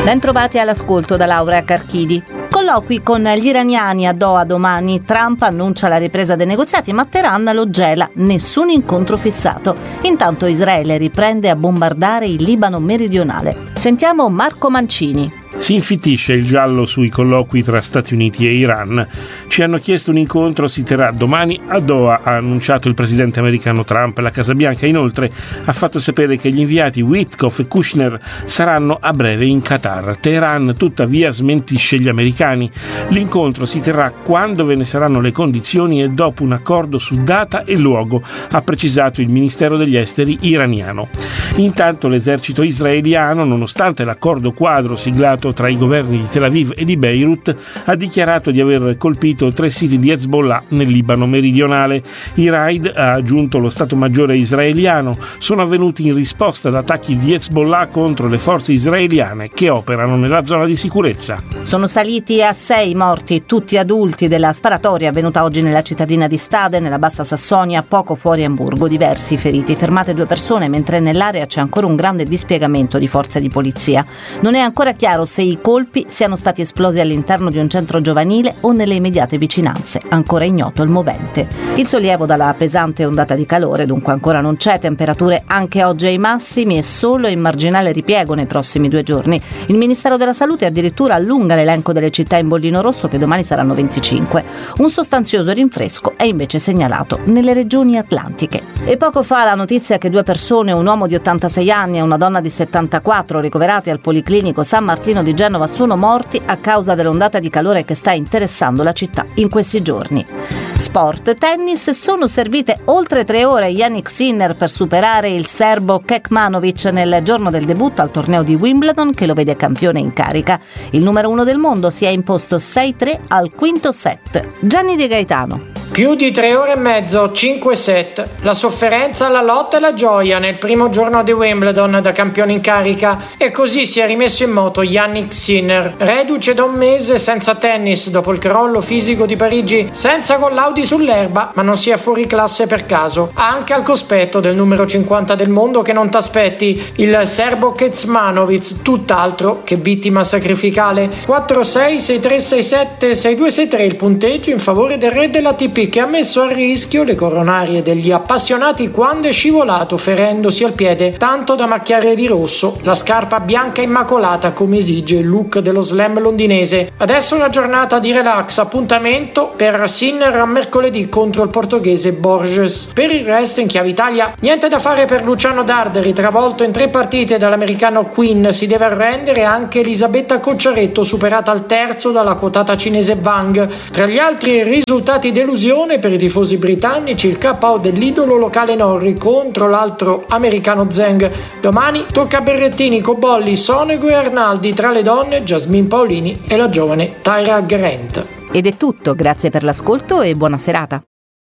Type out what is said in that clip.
Bentrovati all'ascolto da Laura Carchidi. Colloqui con gli iraniani a Doha domani. Trump annuncia la ripresa dei negoziati, ma Teheran lo gela. Nessun incontro fissato. Intanto Israele riprende a bombardare il Libano meridionale. Sentiamo Marco Mancini. Si infittisce il giallo sui colloqui tra Stati Uniti e Iran. Ci hanno chiesto un incontro, si terrà domani a Doha, ha annunciato il presidente americano Trump. La Casa Bianca inoltre ha fatto sapere che gli inviati Witkoff e Kushner saranno a breve in Qatar. Teheran tuttavia smentisce gli americani. L'incontro si terrà quando ve ne saranno le condizioni e dopo un accordo su data e luogo, ha precisato il Ministero degli Esteri iraniano. Intanto l'esercito israeliano, nonostante l'accordo quadro siglato tra i governi di Tel Aviv e di Beirut, ha dichiarato di aver colpito 3 siti di Hezbollah nel Libano meridionale. I raid, ha aggiunto lo Stato Maggiore israeliano, sono avvenuti in risposta ad attacchi di Hezbollah contro le forze israeliane che operano nella zona di sicurezza. Sono saliti a 6 morti, tutti adulti, della sparatoria avvenuta oggi nella cittadina di Stade, nella Bassa Sassonia, poco fuori Amburgo. Diversi feriti, fermate 2 persone, mentre nell'area c'è ancora un grande dispiegamento di forze di polizia. Non è ancora chiaro se i colpi siano stati esplosi all'interno di un centro giovanile o nelle immediate vicinanze, ancora ignoto il movente. Il sollievo dalla pesante ondata di calore dunque ancora non c'è, temperature anche oggi ai massimi e solo in marginale ripiego nei prossimi 2 giorni. Il Ministero della Salute addirittura allunga l'elenco delle città in bollino rosso, che domani saranno 25. Un sostanzioso rinfresco è invece segnalato nelle regioni atlantiche. E poco fa la notizia che 2 persone, un uomo di 86 anni e una donna di 74, ricoverati al Policlinico San Martino di Genova, sono morti a causa dell'ondata di calore che sta interessando la città in questi giorni. Sport, tennis, sono servite oltre 3 ore Jannik Sinner per superare il serbo Kekmanovic nel giorno del debutto al torneo di Wimbledon, che lo vede campione in carica. Il numero 1 del mondo si è imposto 6-3 al quinto set. Gianni De Gaetano. Più di 3 ore e mezzo, 5 set. La sofferenza, la lotta e la gioia nel primo giorno di Wimbledon da campione in carica, e così si è rimesso in moto Jannik Sinner, reduce da un mese senza tennis dopo il crollo fisico di Parigi, senza collaudi sull'erba, ma non si è fuori classe per caso. Anche al cospetto del numero 50 del mondo che non t'aspetti, il serbo Kecmanovic, tutt'altro che vittima sacrificale. 4-6, 6-3, 6-7, 6-2, 6-3 il punteggio in favore del re dell'ATP, che ha messo a rischio le coronarie degli appassionati quando è scivolato, ferendosi al piede tanto da macchiare di rosso la scarpa bianca immacolata come esige il look dello slam londinese. Adesso una giornata di relax, appuntamento per Sinner a mercoledì contro il portoghese Borges. Per il resto in chiave Italia niente da fare per Luciano Darderi, travolto in 3 partite dall'americano Quinn. Si deve arrendere anche Elisabetta Cocciaretto, superata al terzo dalla quotata cinese Wang. Tra gli altri risultati delusione per i tifosi britannici, il KO dell'idolo locale Norrie contro l'altro americano Zheng. Domani tocca a Berrettini, Cobolli, Sonego e Arnaldi, tra le donne Jasmine Paolini e la giovane Tyra Grant. Ed è tutto, grazie per l'ascolto e buona serata.